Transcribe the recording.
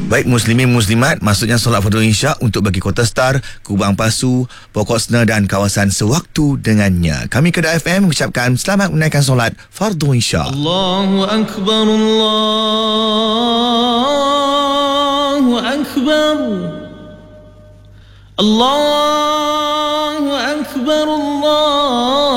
Baik muslimin muslimat, maksudnya solat fardu isyak untuk bagi Kota Star, Kubang Pasu, Pokok Sena dan kawasan sewaktu dengannya. Kami Kedah FM mengucapkan selamat menunaikan solat fardu isyak. Allahu Akbar, Allahu Akbar, Allahu Akbar, Allah.